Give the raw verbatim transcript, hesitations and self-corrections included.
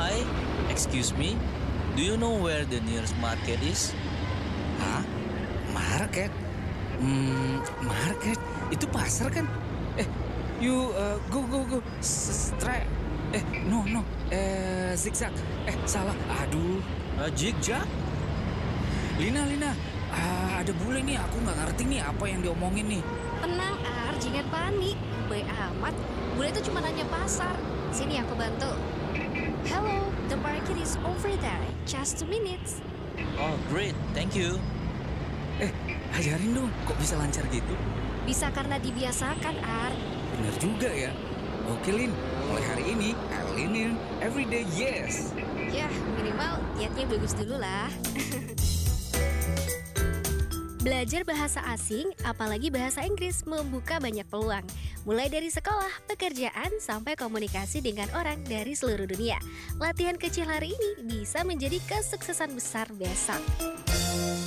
Hi, excuse me. Do you know where the nearest market is? Hah? Market? Hmm, market? Itu pasar kan? Eh, you uh, go go go. Strike. Eh, no no. Eh, zigzag. Eh, salah. Aduh. Uh, Jigja? Lina Lina. Ah, ada bule nih. Aku nggak ngerti nih apa yang diomongin nih. Tenang, Ar, jangan panik. Baik amat, bule itu cuma nanya pasar. Sini aku bantu. Hello, the market is over there. Just two minutes. Oh, great. Thank you. Eh, ajarin dong. Kok bisa lancar gitu? Bisa karena dibiasakan, Ar. Bener juga ya. Oke Lin, mulai hari ini I'll lean in every day, yes. Ya, minimal niatnya bagus dulu lah. Belajar bahasa asing, apalagi bahasa Inggris, membuka banyak peluang. Mulai dari sekolah, pekerjaan, sampai komunikasi dengan orang dari seluruh dunia. Latihan kecil hari ini bisa menjadi kesuksesan besar besok.